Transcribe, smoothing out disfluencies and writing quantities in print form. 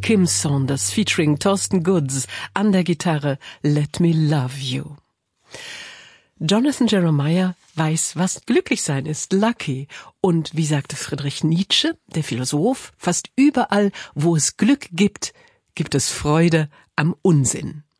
Kim Saunders featuring Thorsten Goods an der Gitarre Let Me Love You. Jonathan Jeremiah weiß, was glücklich sein ist, lucky. Und wie sagte Friedrich Nietzsche, der Philosoph, fast überall, wo es Glück gibt, gibt es Freude am Unsinn.